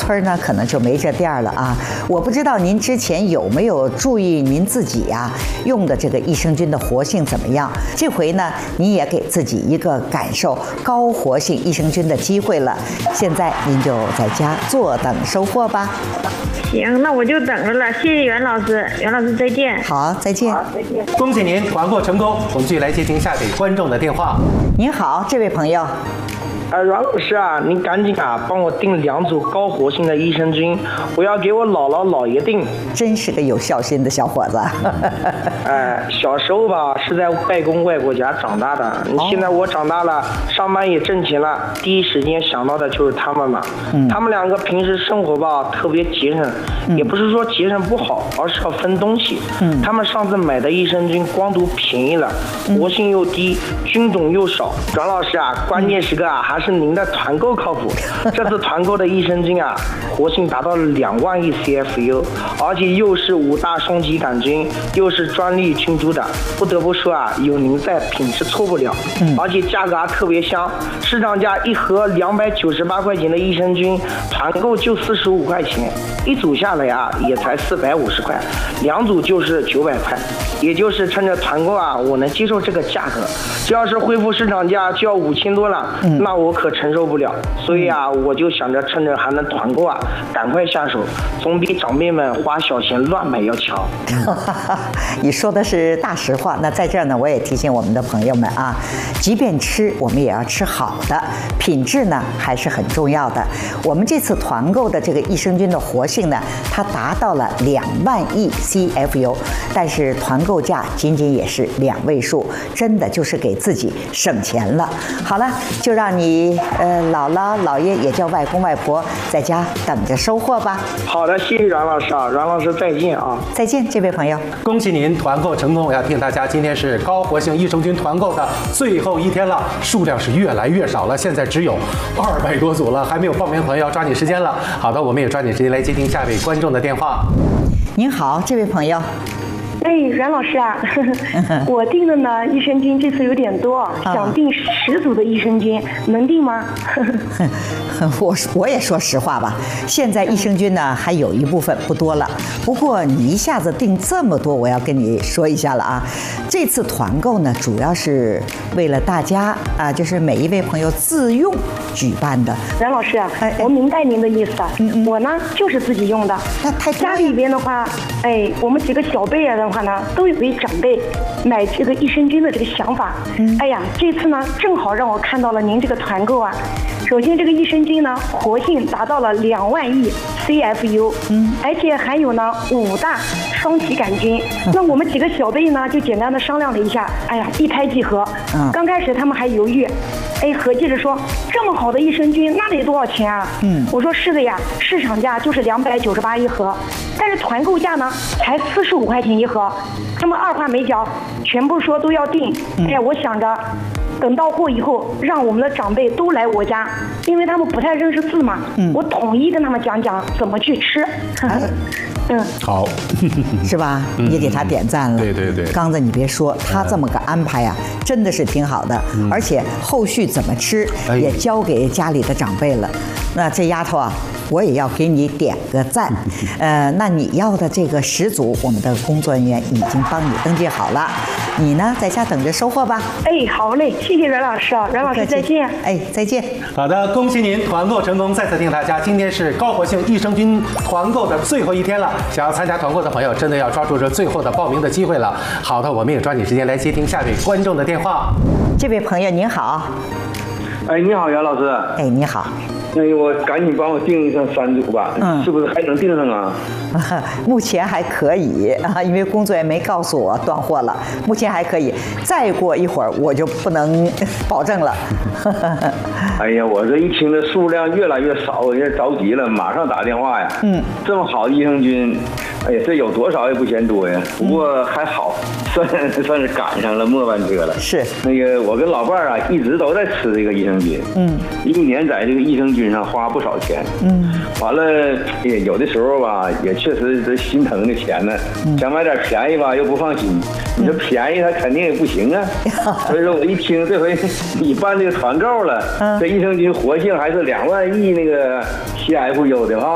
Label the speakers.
Speaker 1: 村呢，可能就没这店了啊。我不知道您之前有没有注意您自己呀用的这个益生菌的活性怎么样？这回呢，您也给自己一个感受高活性益生菌的机会了。现在您就在家坐等收获吧。
Speaker 2: 行，那我就等着了。谢谢袁老师，袁老师再见。
Speaker 1: 好，再见。
Speaker 2: 好，再见。
Speaker 3: 恭喜您团购成功，我们继续来接听下给观众的电话。
Speaker 1: 您好，这位朋友。
Speaker 4: 阮老师啊，您赶紧帮我订2组高活性的益生菌，我要给我姥姥姥爷订。
Speaker 1: 真是个有孝心的小伙子。
Speaker 4: 小时候吧是在外公外婆家长大的，现在我长大了，上班也挣钱了，第一时间想到的就是他们嘛。他们2个平时生活吧特别节省，也不是说节省不好，而是要分东西。他们上次买的益生菌光读便宜了，活性又低，菌种又少。阮老师啊，关键时刻还是您的团购靠谱。这次团购的益生菌活性达到了2万亿 CFU， 而且又是5大双歧杆菌，又是专利菌株的，不得不说有您在，品质错不了。而且价格特别香，市场价一盒298块钱的益生菌，团购就45块钱，一组下来也才450块，2组就是900块，也就是趁着团购我能接受这个价格。这要是恢复市场价就要5000多了，那我可承受不了。所以我就想着趁着还能团购赶快下手，总比长辈们花小钱乱买要强。
Speaker 1: 你说的是大实话。那在这儿呢，我也提醒我们的朋友们即便吃，我们也要吃好的，品质呢还是很重要的。我们这次团购的这个益生菌的活性呢，它达到了2万亿 CFU， 但是团购价仅仅也是2位数，真的就是给自己省钱了。好了，就让你姥姥姥爷也叫外公外婆在家等着收获吧。
Speaker 4: 好的，谢谢阮老师阮老师再见
Speaker 1: 再见，这位朋友。
Speaker 3: 恭喜您团购成功！我要提醒大家，今天是高活性益生菌团购的最后一天了，数量是越来越少了，现在只有200多组了，还没有报名的朋友要抓紧时间了。好的，我们也抓紧时间来接听下位观众的电话。
Speaker 1: 您好，这位朋友。
Speaker 5: 阮老师我订的呢益生菌这次有点多，想订10组的益生菌，能订吗？
Speaker 1: 我也说实话吧，现在益生菌呢还有一部分不多了，不过你一下子订这么多，我要跟你说一下了这次团购呢，主要是为了大家就是每一位朋友自用举办的。
Speaker 5: 阮老师我明白您的意思我呢就是自己用的。
Speaker 1: 那太
Speaker 5: 家里边的话，我们几个小辈的话呢，都有位长辈买这个益生菌的这个想法。这次呢正好让我看到了您这个团购首先这个益生菌呢活性达到了2万亿 CFU，而且还有呢5大双歧杆菌。那我们几个小辈呢就简单的商量了一下，一拍即合。刚开始他们还犹豫，合计着说这么好的益生菌那得多少钱我说是的呀，市场价就是298一盒，但是团购价呢才45块钱一盒。他们二话没讲，全部说都要订。我想着等到货以后，让我们的长辈都来我家，因为他们不太认识字嘛，我统一跟他们讲怎么去吃。
Speaker 3: 好，
Speaker 1: 是吧？也给他点赞了。
Speaker 3: 对。
Speaker 1: 刚子，你别说，他这么个安排真的是挺好的，而且后续怎么吃也交给家里的长辈了。那这丫头我也要给你点个赞。那你要的这个10组，我们的工作人员已经帮你登记好了，你呢在家等着收货吧。
Speaker 5: 好嘞，谢谢阮老师阮老师再见。
Speaker 1: 再见。
Speaker 3: 好的，恭喜您团购成功！再次提醒大家，今天是高活性益生菌团购的最后一天了，想要参加团购的朋友，真的要抓住这最后的报名的机会了。好的，我们也抓紧时间来接听下位观众的电话。
Speaker 1: 这位朋友您好。
Speaker 6: 你好，袁老师。
Speaker 1: 你好。
Speaker 6: 我赶紧帮我订上3组吧，是不是还能订上
Speaker 1: 目前还可以因为工作人员没告诉我断货了，目前还可以，再过一会儿我就不能保证了。
Speaker 6: 我这一听这数量越来越少，我也着急了，马上打电话呀。这么好的益生菌，这有多少也不嫌多呀。不过还好，算是赶上了末班车了。
Speaker 1: 是
Speaker 6: 我跟老伴儿一直都在吃这个益生菌。一年在这个益生菌上花不少钱。完了有的时候吧，也确实这心疼这钱呢。想买点便宜吧，又不放心。你说便宜它肯定也不行所以说我一听这回你办这个团购了，这益生菌活性还是2万亿那个 CFU 的